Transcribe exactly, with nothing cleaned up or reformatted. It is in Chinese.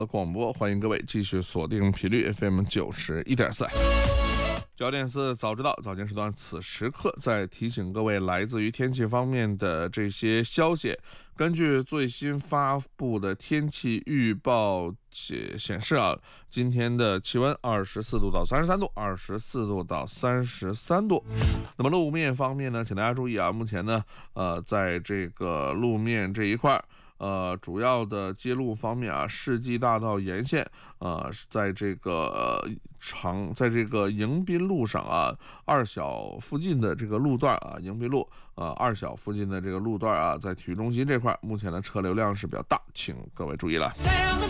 广播，欢迎各位继续锁定频率 F M 九十一点四。九点四早知道早间时段，此时刻在提醒各位来自于天气方面的这些消息。根据最新发布的天气预报显示啊，今天的气温二十四度到三十三度，二十四度到三十三度。那么路面方面呢，请大家注意啊，目前呢，呃，在这个路面这一块。呃，主要的街路方面啊，世纪大道沿线，呃，在这个、呃、长，在这个迎宾路上啊，二小附近的这个路段啊，迎宾路呃二小附近的这个路段啊，在体育中心这块，目前的车流量是比较大，请各位注意了。